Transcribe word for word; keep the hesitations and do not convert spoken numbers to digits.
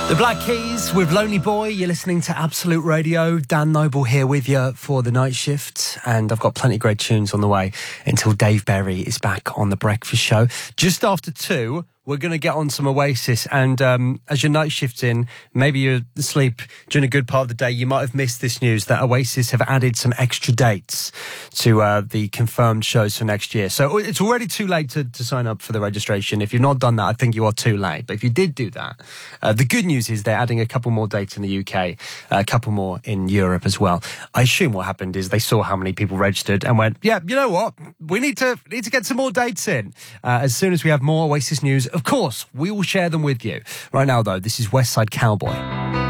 The Black Keys with Lonely Boy. You're listening to Absolute Radio. Dan Noble here with you for the night shift, and I've got plenty of great tunes on the way until Dave Berry is back on The Breakfast Show. Just after two, we're going to get on some Oasis, and um, as your night shift's in, maybe you're asleep during a good part of the day, you might have missed this news that Oasis have added some extra dates to uh, the confirmed shows for next year. So it's already too late to, to sign up for the registration. If you've not done that, I think you are too late. But if you did do that, uh, the good news is they're adding a couple more dates in the U K, uh, a couple more in Europe as well. I assume what happened is they saw how many people registered and went, yeah, you know what? We need to need to get some more dates in. Uh, as soon as we have more Oasis news, of course, we will share them with you. Right now, though, this is West Side Cowboy.